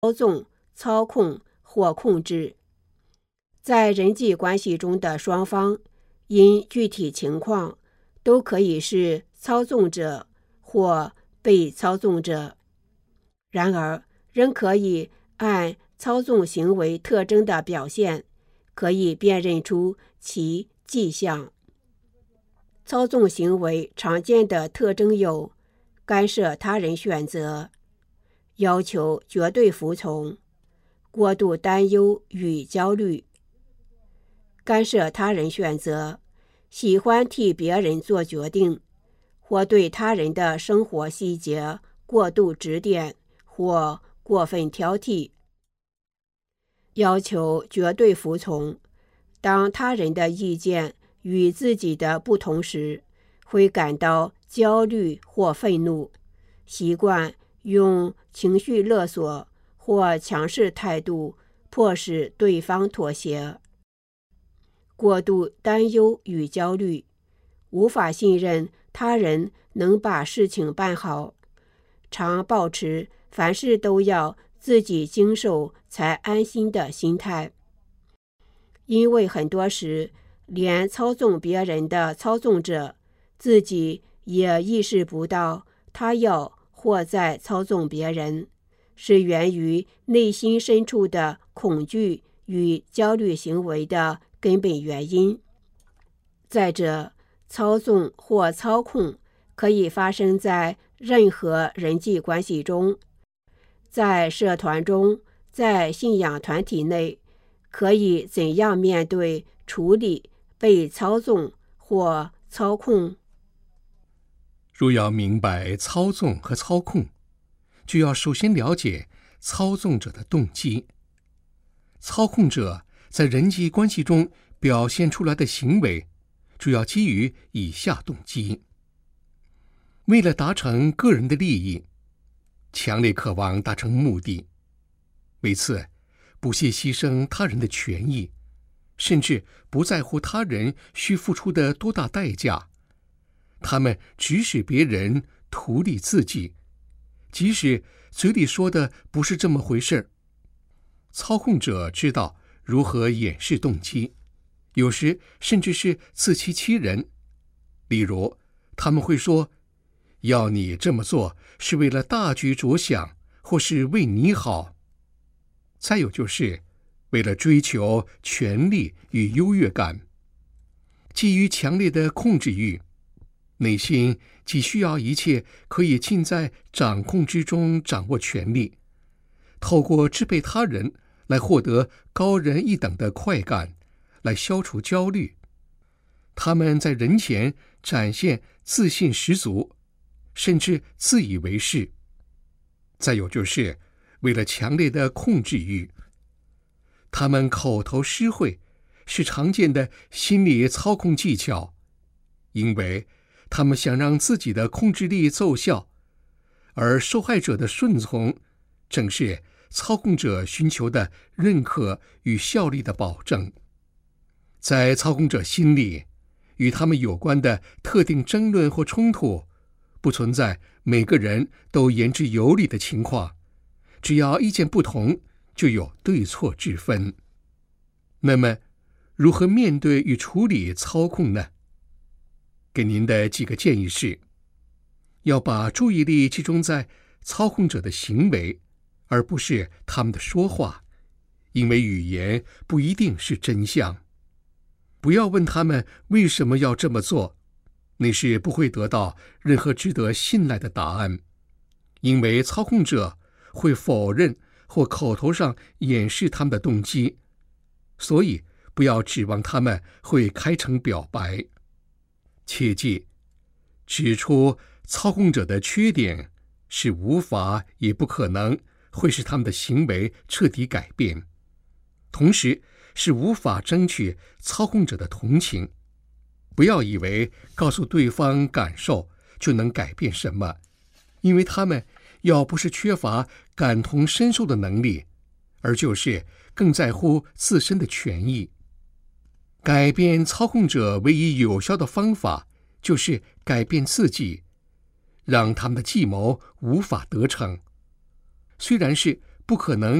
操纵、操控或控制。在人际关系中的双方，因具体情况都可以是操纵者或被操纵者，然而仍可以按操纵行为特征的表现，可以辨认出其迹象。操纵行为常见的特征有：干涉他人选择、要求绝对服从、过度担忧与焦虑。干涉他人选择，喜欢替别人做决定，或对他人的生活细节过度指点或过分挑剔。要求绝对服从，当他人的意见与自己的不同时，会感到焦虑或愤怒，习惯用情绪勒索或强势态度迫使对方妥协。过度担忧与焦虑，无法信任他人能把事情办好，常抱持凡事都要自己经受才安心的心态。因为很多时，连操纵别人的操纵者自己也意识不到他要或在操纵别人，是源于内心深处的恐惧与焦虑行为的根本原因。再者，操纵或操控可以发生在任何人际关系中，在社团中，在信仰团体内，可以怎样面对、处理被操纵或操控？ 若要明白操纵和操控，就要首先了解操纵者的动机。操控者在人际关系中表现出来的行为，主要基于以下动机：为了达成个人的利益，强烈渴望达成目的，为此不惜牺牲他人的权益，甚至不在乎他人需付出的多大代价。他们指使别人图利自己，即使嘴里说的不是这么回事。操控者知道如何掩饰动机，有时甚至是自欺欺人。例如，他们会说，要你这么做是为了大局着想，或是为你好。再有就是为了追求权力与优越感，基于强烈的控制欲，内心既需要一切可以尽在掌控之中掌握权力，透过支配他人来获得高人一等的快感，来消除焦虑。他们在人前展现自信十足，甚至自以为是。再有就是为了强烈的控制欲，他们口头施惠是常见的心理操控技巧，因为他们想让自己的控制力奏效，而受害者的顺从正是操控者寻求的认可与效力的保证。在操控者心里，与他们有关的特定争论或冲突，不存在每个人都言之有理的情况，只要意见不同，就有对错之分。那么，如何面对与处理操控呢？给您的几个建议是：要把注意力集中在操控者的行为，而不是他们的说话，因为语言不一定是真相。不要问他们为什么要这么做，那是不会得到任何值得信赖的答案，因为操控者会否认或口头上掩饰他们的动机，所以不要指望他们会开诚表白。切记，指出操控者的缺点是无法也不可能会使他们的行为彻底改变，同时是无法争取操控者的同情。不要以为告诉对方感受就能改变什么，因为他们要不是缺乏感同身受的能力，而就是更在乎自身的权益。改变操控者唯一有效的方法，就是改变自己，让他们的计谋无法得逞。虽然是不可能